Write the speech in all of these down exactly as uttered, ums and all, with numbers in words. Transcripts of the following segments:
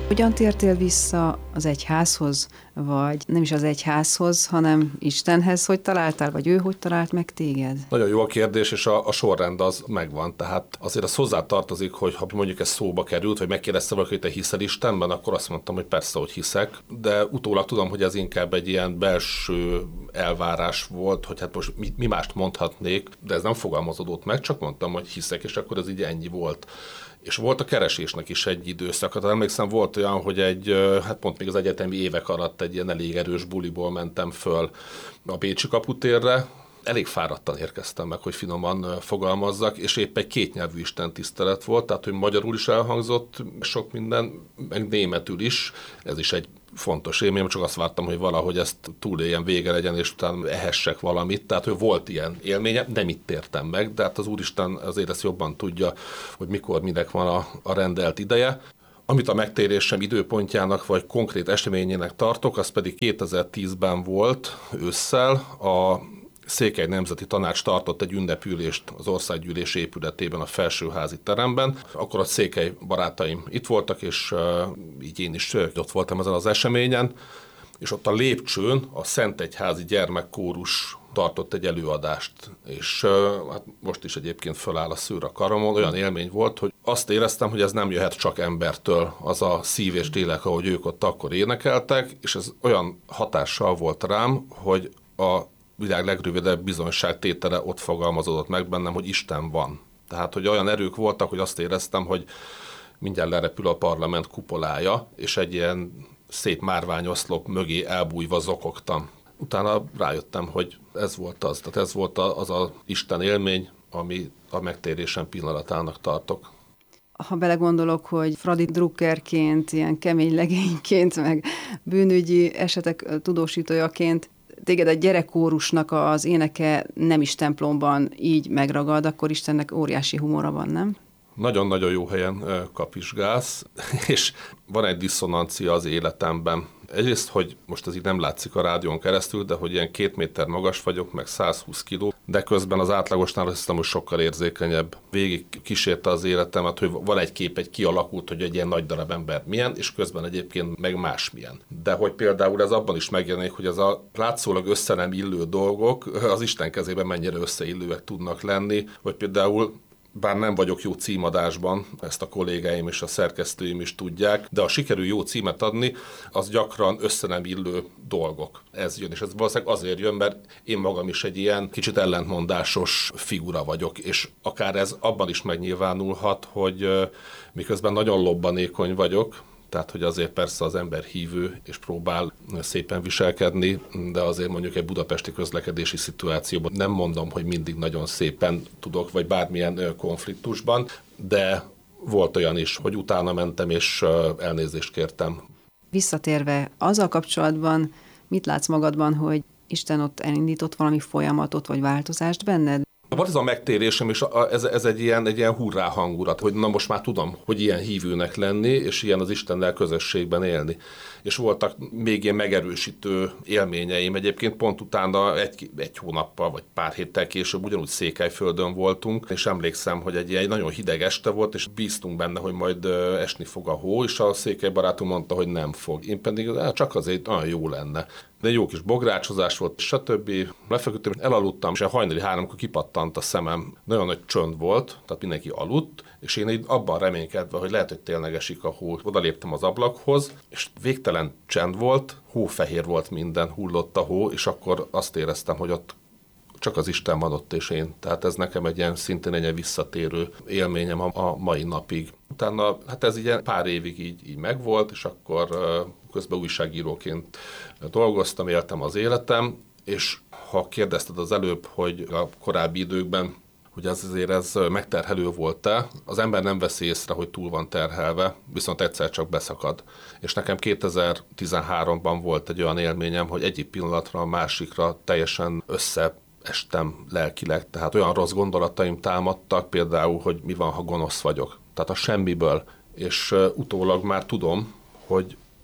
Hogyan tértél vissza az egyházhoz, vagy nem is az egyházhoz, hanem Istenhez, hogy találtál, vagy ő hogy talált meg téged? Nagyon jó a kérdés, és a, a sorrend az megvan. Tehát azért az hozzátartozik, hogy ha mondjuk ez szóba került, vagy megkérdezte valaki, hogy te hiszel Istenben, akkor azt mondtam, hogy persze, hogy hiszek, de utólag tudom, hogy ez inkább egy ilyen belső elvárás volt, hogy hát most mi, mi mást mondhatnék, de ez nem fogalmazódott meg, csak mondtam, hogy hiszek, és akkor ez így ennyi volt. És volt a keresésnek is egy időszak. Tehát emlékszem, volt olyan, hogy egy, hát pont még az egyetemi évek alatt egy ilyen elég erős buliból mentem föl a Bécsi kaputérre. Elég fáradtan érkeztem meg, hogy finoman fogalmazzak, és épp egy kétnyelvű istentisztelet volt, tehát hogy magyarul is elhangzott sok minden, meg németül is. Ez is egy fontos élmény, csak azt vártam, hogy valahogy ezt túléljen, vége legyen, és utána ehessek valamit. Tehát, hogy volt ilyen élménye, nem itt értem meg, de hát az Úristen azért ezt jobban tudja, hogy mikor, minek van a, a rendelt ideje. Amit a megtérésem időpontjának vagy konkrét eseményének tartok, az pedig kétezer-tízben volt ősszel. A Székely Nemzeti Tanács tartott egy ünnepülést az Országgyűlés épületében, a felsőházi teremben. Akkor a székely barátaim itt voltak, és uh, így én is ott voltam ezen az eseményen, és ott a lépcsőn a Szentegyházi Gyermekkórus tartott egy előadást, és uh, hát most is egyébként föláll a szőr a karomon. Olyan élmény volt, hogy azt éreztem, hogy ez nem jöhet csak embertől, az a szív és lélek, ahogy ők ott akkor énekeltek, és ez olyan hatással volt rám, hogy a világ legrövidebb bizonyságtétele ott fogalmazódott meg bennem, hogy Isten van. Tehát, hogy olyan erők voltak, hogy azt éreztem, hogy mindjárt lerepül a parlament kupolája, és egy ilyen szép márványoszlop mögé elbújva zokogtam. Utána rájöttem, hogy ez volt az. Tehát ez volt az az Isten élmény, ami a megtérésem pillanatának tartok. Ha belegondolok, hogy Fradi drukkerként, ilyen kemény legényként, meg bűnügyi esetek tudósítójaként téged a gyerekkórusnak az éneke nem is templomban így megragad, akkor Istennek óriási humora van, nem? Nagyon-nagyon jó helyen kapizsgálsz, és van egy diszonancia az életemben. Egyrészt, hogy most ez így nem látszik a rádión keresztül, de hogy ilyen két méter magas vagyok, meg száz húsz kiló, de közben az átlagosnál azt hiszem, hogy sokkal érzékenyebb. Végig kísérte az életemet, hogy van egy kép, egy kialakult, hogy egy ilyen nagy darab ember milyen, és közben egyébként meg más milyen. De hogy például ez abban is megjelenik, hogy ez a látszólag össze nem illő dolgok az Isten kezében mennyire összeillőek tudnak lenni, hogy például bár nem vagyok jó címadásban, ezt a kollégáim és a szerkesztőim is tudják, de ha sikerül jó címet adni, az gyakran össze nem illő dolgok. Ez jön, és ez valószínűleg azért jön, mert én magam is egy ilyen kicsit ellentmondásos figura vagyok, és akár ez abban is megnyilvánulhat, hogy miközben nagyon lobbanékony vagyok, tehát, hogy azért persze az ember hívő, és próbál szépen viselkedni, de azért mondjuk egy budapesti közlekedési szituációban nem mondom, hogy mindig nagyon szépen tudok, vagy bármilyen konfliktusban, de volt olyan is, hogy utána mentem, és elnézést kértem. Visszatérve, azzal kapcsolatban mit látsz magadban, hogy Isten ott elindított valami folyamatot, vagy változást benned? Volt ez a megtérésem, és ez, ez egy, ilyen, egy ilyen hurrá hangulat, hogy na most már tudom, hogy ilyen hívőnek lenni, és ilyen az Istennel közösségben élni. És voltak még ilyen megerősítő élményeim. Egyébként pont utána egy, egy hónappal, vagy pár héttel később ugyanúgy Székelyföldön voltunk, és emlékszem, hogy egy ilyen nagyon hideg este volt, és bíztunk benne, hogy majd esni fog a hó, és a székely barátom mondta, hogy nem fog. Én pedig csak azért olyan jó lenne. De jó kis bográcsozás volt, stb. Lefeküdtem, elaludtam, és a hajnali háromkor kipattant a szemem. Nagyon nagy csönd volt, tehát mindenki aludt, és én így abban reménykedve, hogy lehet, hogy tényleg esik a hó. Oda léptem az ablakhoz, és végtelen csend volt, hófehér volt minden, hullott a hó, és akkor azt éreztem, hogy ott csak az Isten van ott, és én. Tehát ez nekem egy ilyen szintén egy visszatérő élményem a, a mai napig. Utána, hát ez így pár évig így, így megvolt, és akkor közben újságíróként dolgoztam, éltem az életem, és ha kérdezted az előbb, hogy a korábbi időkben, hogy ez azért ez megterhelő volt-e, az ember nem veszi észre, hogy túl van terhelve, viszont egyszer csak beszakad. És nekem kétezer-tizenháromban volt egy olyan élményem, hogy egyik pillanatra a másikra teljesen összeestem lelkileg, tehát olyan rossz gondolataim támadtak, például, hogy mi van, ha gonosz vagyok. Tehát a semmiből, és utólag már tudom, hogy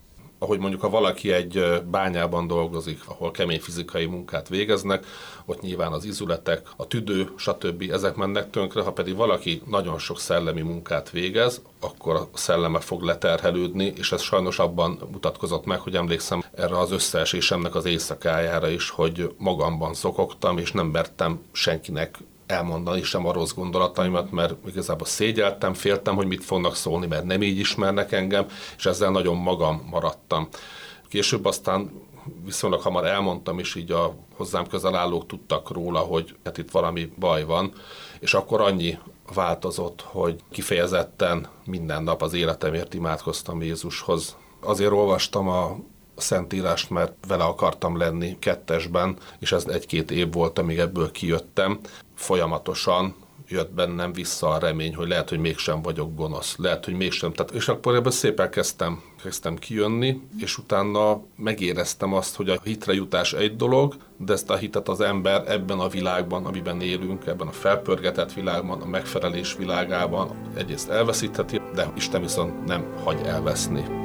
ahogy mondjuk, ha valaki egy bányában dolgozik, ahol kemény fizikai munkát végeznek, ott nyilván az izületek, a tüdő, stb. Ezek mennek tönkre, ha pedig valaki nagyon sok szellemi munkát végez, akkor a szelleme fog leterhelődni, és ez sajnos abban mutatkozott meg, hogy emlékszem erre az összeesésemnek az éjszakájára is, hogy magamban zokogtam, és nem mertem senkinek elmondani sem a rossz gondolataimat, mert igazából szégyeltem, féltem, hogy mit fognak szólni, mert nem így ismernek engem, és ezzel nagyon magam maradtam. Később aztán viszonylag hamar elmondtam, és így a hozzám közel állók tudtak róla, hogy hát itt valami baj van, és akkor annyi változott, hogy kifejezetten minden nap az életemért imádkoztam Jézushoz. Azért olvastam a Szentírást, mert vele akartam lenni kettesben, és ez egy-két év volt, amíg ebből kijöttem. Folyamatosan jött bennem vissza a remény, hogy lehet, hogy mégsem vagyok gonosz, lehet, hogy mégsem. Tehát, és akkor ebből szépen kezdtem, kezdtem kijönni, és utána megéreztem azt, hogy a hitre jutás egy dolog, de ezt a hitet az ember ebben a világban, amiben élünk, ebben a felpörgetett világban, a megfelelés világában egyrészt elveszítheti, de Isten viszont nem hagy elveszni.